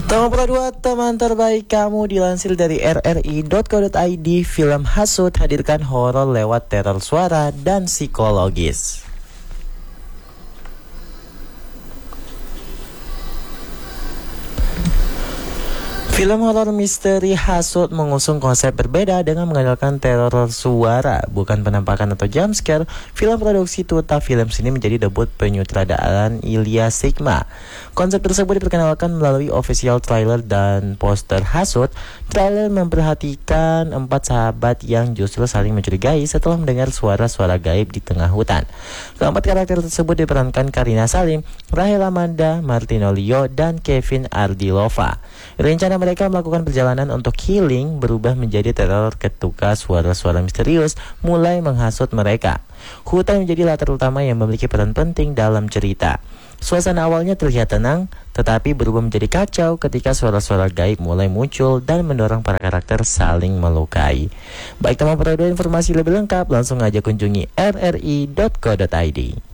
Nomor 2, teman terbaik kamu dilansir dari rri.co.id. Film Hasut hadirkan horor lewat teror suara dan psikologis. Film horor misteri Hasut mengusung konsep berbeda dengan mengandalkan teror suara, bukan penampakan atau jumpscare. Film produksi Tuta Films ini menjadi debut penyutradaraan Ilya Sigma. Konsep tersebut diperkenalkan melalui official trailer dan poster Hasut. Trailer memperhatikan 4 sahabat yang justru saling mencurigai setelah mendengar suara-suara gaib di tengah hutan. Keempat karakter tersebut diperankan Karina Salim, Rahel Amanda, Martino Leo, dan Kevin Ardilova. Rencana mereka melakukan perjalanan untuk healing berubah menjadi teror ketika suara-suara misterius mulai menghasut mereka. Hutan menjadi latar utama yang memiliki peran penting dalam cerita. Suasana awalnya terlihat tenang, tetapi berubah menjadi kacau ketika suara-suara gaib mulai muncul dan mendorong para karakter saling melukai. Baik teman, perlu informasi lebih lengkap langsung aja kunjungi rri.co.id.